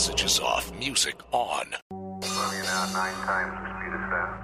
Messages off, music on. Swimming out 9 times the speed of sound.